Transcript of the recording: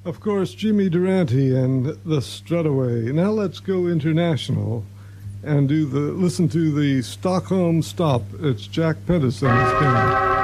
Of course, Jimmy Durante and the Strutaway. Now let's go international and listen to the Stockholm Stop. It's Jack Pedersen.